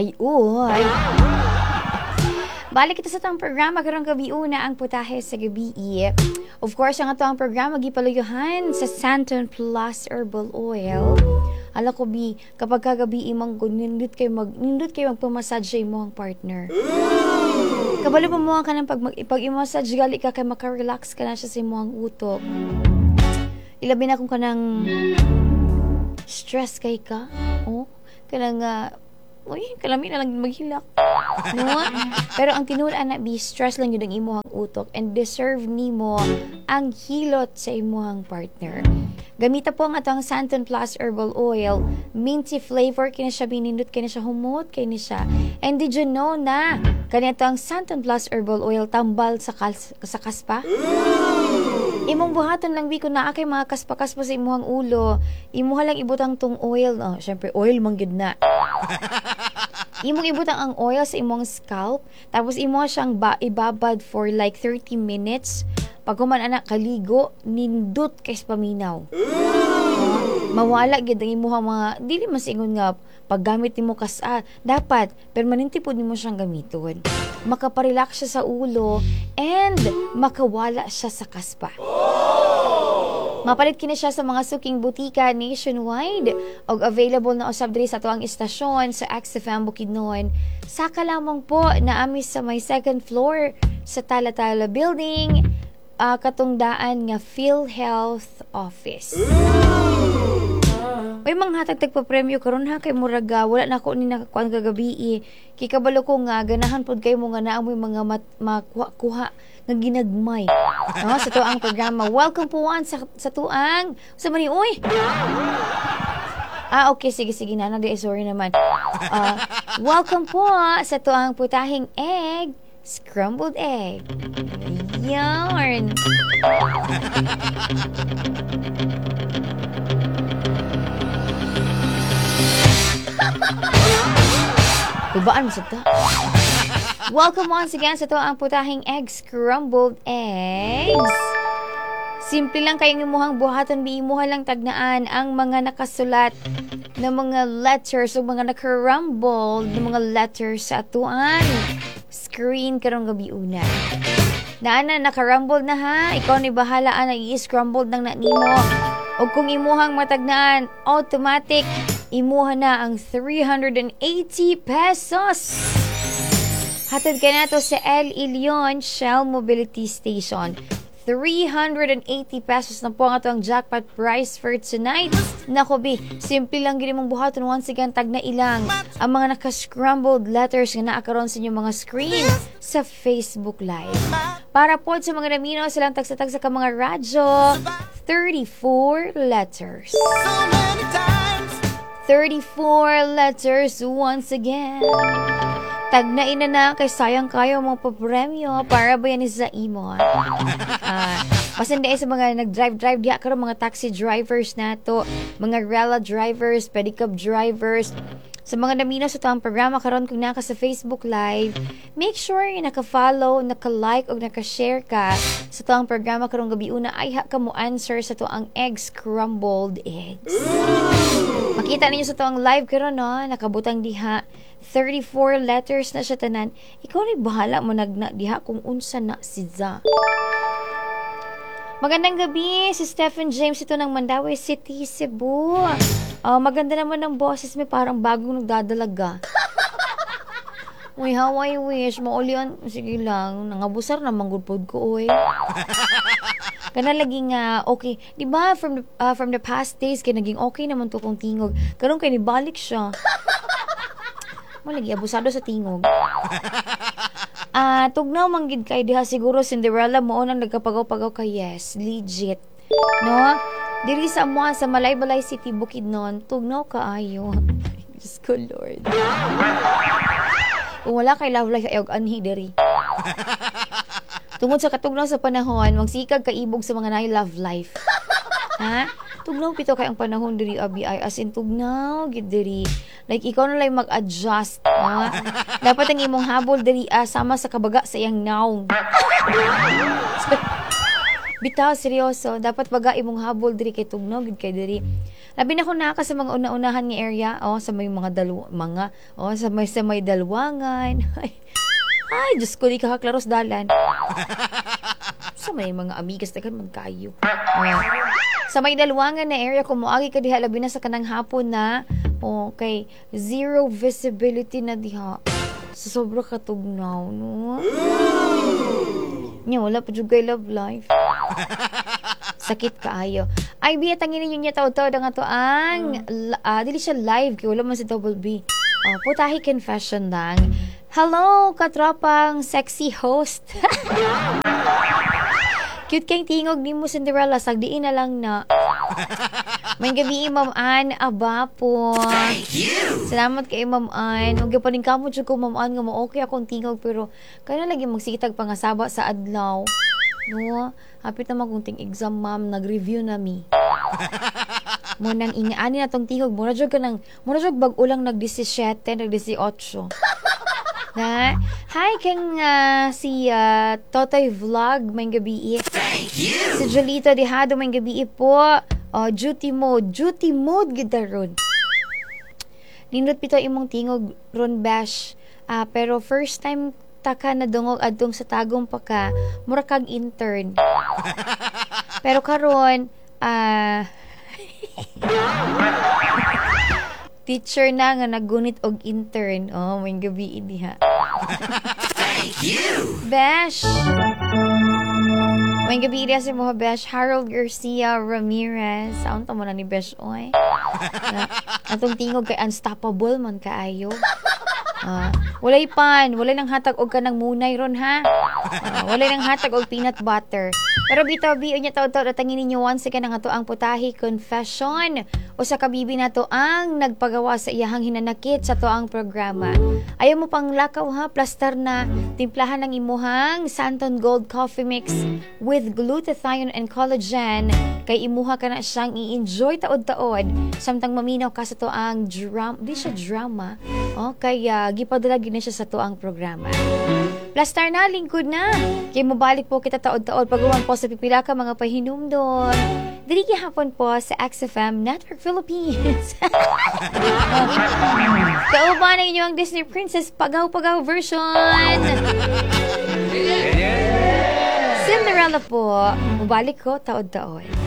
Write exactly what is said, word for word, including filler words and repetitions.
Ay, uy. Balik kita sa itong programa karong gabi una ang putahe sa gabi. Of course, ang ito ang programa gipaluyuhan sa Santon Plus Herbal Oil. Ala ko bi, kapag kagabi imang nindot kayo mag nindot kayo magpamassage mo ang partner. Kabalo pa mo ka ng pag pag i-massage gali ka kay maka-relax ka na siya sa imong utok. Ilabi na kung kanang stress kay ka. Oh, kanang uh, uy, kalami na lang maghilak. No? Pero ang tinulaan na be stress lang yun ang imuhang utok and deserve nimo ang hilot sa imuhang partner. Gamita po ang atong Santon Plus Herbal Oil. Minty flavor, kina siya binindot, kina siya humot, kina siya. And did you know na ganito ang Santon Plus Herbal Oil tambal sa, kas- sa kaspa? Imong buhaton lang bi kung naa kay mga kaspa-kaspa sa imuhang ulo. Imuha lang ibutang tong oil. Oh, syempre oil man gyud na. Imong ibutang ang oil sa imong scalp, tapos imo siyang ba- ibabad for like thirty minutes. Pag kuman anak kaligo, nindot kay paminaw. Uh, mawala gyud ang imong mga dili masingon nga paggamit nimo kas ah, dapat permanente pud nimo siyang gamiton. Makaparelax siya sa ulo and makawala siya sa kaspa. Mapalit kini siya sa mga suking butika nationwide og available na usab diri sa tuang istasyon sa X F M Bukidnon. Saka lamang po na amis sa may second floor sa Talatala Building, uh, katungdaan nga PhilHealth Office. May mga hatag tagpa-premyo karon ha kay muraga wala na ako ni nakakuan kagabi. Kikabalo ko nga ganahan pud kay mo nga naamoy mga mat- makuha nga ginagmay. No, sa tuang programa. Welcome po once sa, sa tuang. Sa mani uy. Ah, okay, sige sige na na sorry naman. Uh, welcome po sa tuang putahing egg, scrambled egg. Yarn. Kubaan mo sa ta. Welcome once again sa ito ang putahing egg scrambled eggs. Simple lang kayong imuhang buhatan, biimuha lang tagnaan ang mga nakasulat na mga letters o mga nakarumbled na mga letters sa atuan screen karong gabi una. Naana nakarumbled na ha, ikaw ni bahala ana i-scrambled ng nanimo. O kung imuhang matagnaan, automatic imuha na ang three hundred eighty pesos. Hatid ka na to sa El Ilion Shell Mobility Station. three hundred eighty pesos na po ang atong jackpot prize for tonight. Nako bi, simple lang gini mong buhaton once again tag na ilang ang mga naka-scrambled letters nga naa karon sa inyong mga screen sa Facebook Live. Para po sa mga namino silang tagsa-tag sa ka mga radyo, thirty-four letters. thirty-four letters once again. Tagnain na na kay sayang kayo mga papremyo para ba yan sa imo. Uh, Pasanda sa mga nag-drive-drive diya karon mga taxi drivers na to, mga rela drivers, pedicab drivers. Sa mga namino sa itong programa karon kung naka sa Facebook Live, make sure naka-follow, naka-like o naka-share ka sa itong programa karong gabi una ay ha ka mo answer sa itong egg scrambled eggs. Makita ninyo sa itong live karon no, nakabutang diha thirty-four letters na siya tanan. Ikaw ni bahala mo nagna diha kung unsa na si Za. Magandang gabi, si Stephen James ito ng Mandaue City, Cebu. Uh, maganda naman ng boses, may parang bagong nagdadalaga. Uy, how I wish, maulian, sige lang, nangabusar na manggulpod ko, uy. Kana lagi nga, okay, di ba from the, uh, from the past days, kaya naging okay naman to kong tingog. Karon kaya nibalik siya. Malagi, abusado sa tingog. Ah, uh, tugnaw manggid kay diha siguro Cinderella mo nang nagkapagaw-pagaw kay yes, legit. No? Diri sa mo sa Malaybalay City Bukidnon, tugnaw kaayo. Diyos ko Lord. Kung wala kay love life ayog anhi diri. Tungod sa katugnaw sa panahon, magsikag kaibog sa mga nay love life. Ha? Tugnaw pito kay ang panahon diri abi ay as in tugnaw gid diri. Like ikaw na lang mag-adjust, ha? Dapat ang imong habol diri uh, sama sa kabaga sa iyang naong. Bitaw seryoso, dapat baga imong habol diri kay tugnaw gid kay diri. Labi na ko naka sa mga una-unahan nga area, oh, sa may mga dalwa, mga, oh, sa may, sa may dalwangan. Ay, ay, Diyos ko, di kakaklaros dalan. Sa may mga amigas, tagan magkayo. Oh. Sa may dalwangan na area, kumuagi ka diha, labi na sa kanang hapon na, okay, zero visibility na diha. Sa sobra katugnaw, no? Nya, wala pa juga love life. Sakit kaayo. Ay, biya, tanginin nyo niya tao-tao nga to ang, uh, dili siya live, kaya wala man si Double B. Uh, putahi confession lang. Hello, katropang sexy host. Cute kayong tingog ni mo, Cinderella. Sagdiin na lang na. May gabi, Ma'am Ann. Aba po. Thank you. Salamat kay Ma'am Ann. Huwag pa rin kamo dyan ko, Ma'am Ann, nga mo okay akong tingog, pero kaya na lagi magsitag pangasaba sa adlaw. No? Hapit naman kung ting exam, ma'am. Nag-review na mi. Mo nang inaani na tong tingog. Mura dyan ka nang, mura dyan bag-ulang nag-seventeen, nag-eighteen. Na? Hi, kang uh, si uh, Totoy Vlog, may gabi. Thank you. Si Jolito Dihado, may gabi po. Uh, duty mode. Duty mode, gita ron. Nindot pito imong tingog, ron bash. Uh, pero first time taka na dungog adtong sa tagong pa ka, mura kag intern. Pero karon, ah... Uh, teacher na nga nagunit og intern. Oh, may gabi diha. Thank you. Besh. May gabi diha si mga Besh. Harold Garcia Ramirez. Saan ta mo na ni Besh oy? Na, atong tingog kay unstoppable man kaayo. Uh, walay pan, walay nang hatag og kanang munay ron ha. Uh, walay nang hatag og peanut butter. Pero bitaw bi unya taw-taw datangin ninyo once again ang ato ang putahi confession. O sa kabibi na to ang nagpagawa sa iyahang hinanakit sa to ang programa. Ayaw mo pang lakaw ha, plaster na timplahan ng imuhang Santon Gold Coffee Mix with glutathione and collagen. Kay imuha ka na siyang i-enjoy taod-taod samtang maminaw ka sa to ang drama. Di siya drama. O, kaya gipadala gid na siya sa to ang programa. Plaster na, lingkod na. Kaya mabalik po kita taod-taod pagawan po sa pipila ka mga pahinumdon. Dili hapon po sa X F M Network Philippines. Kauban na inyo ang Disney Princess Pagaw-Pagaw version. Cinderella po. Mabalik ko taod-taod.